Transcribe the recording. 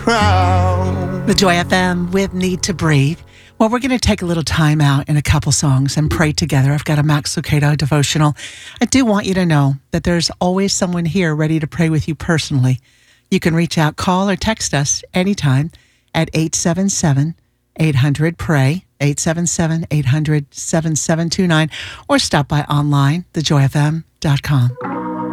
crowd. The Joy FM with Need to Breathe. Well, we're going to take a little time out in a couple songs and pray together. I've got a Max Lucado devotional. I do want you to know that there's always someone here ready to pray with you personally. You can reach out, call, or text us anytime at 877-800-PRAY, 877-800-7729, or stop by online, thejoyfm.com.